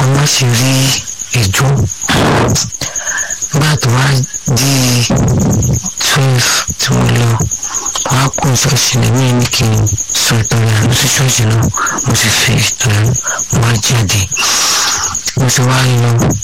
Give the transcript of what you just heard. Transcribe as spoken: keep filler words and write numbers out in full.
má ṣe rí ìjó. Nígbà tó wá di twelve tí mo lọ wá kó ṣọ́ọ̀ṣì ní mí ní kí n sọ ìtọ́rẹ àánú sí ṣọ́ọ̀ṣì náà, mo sì fi ìtọ́rẹ mo wá jáde. Mo ṣe wá lọ